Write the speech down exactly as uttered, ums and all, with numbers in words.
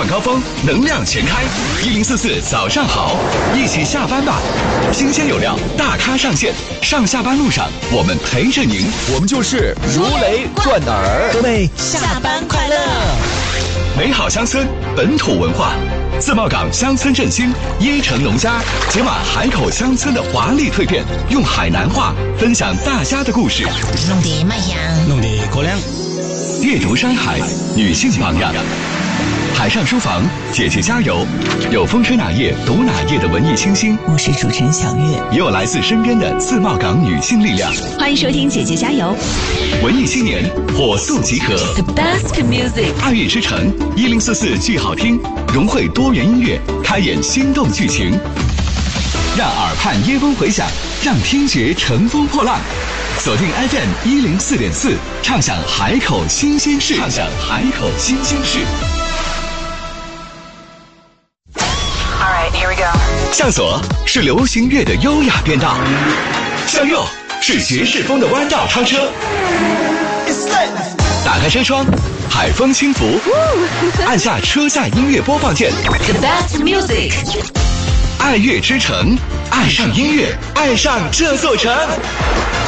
晚高峰，能量全开。一零四四早上好，一起下班吧。新鲜有料，大咖上线，上下班路上我们陪着您。 我们就是如雷贯耳。 各位下班快乐！ 美好乡村，本土文化。自贸港乡村振兴，椰城农家解码海口乡村的华丽蜕变，用海南话分享大家的故事。 弄得卖香， 弄得过凉。 阅读山海，女性榜样。海上书房，姐姐加油！有风吹哪页读哪页的文艺清新。 我是主持人小月， 也有来自身边的自贸港女性力量。 欢迎收听姐姐加油！ 文艺青年火速集合 ，The best music， 爱乐之城一零四四剧好听，融汇多元音乐，开演心动剧情，让耳畔椰风回响，让听觉乘风破浪。锁定 F M 一零四点四，畅享海口新鲜事，畅享海口新鲜事。向左是流行乐的优雅变道，向右是爵士风的弯道超车。打开车窗，海风轻拂，按下车下音乐播放键。 The best music， 爱乐之城，爱上音乐，爱上这座城。